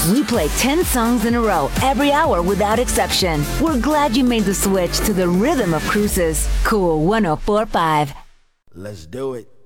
We play 10 songs in a row every hour without exception. We're glad you made the switch to the rhythm of cruises. Cool 104.5. Let's do it.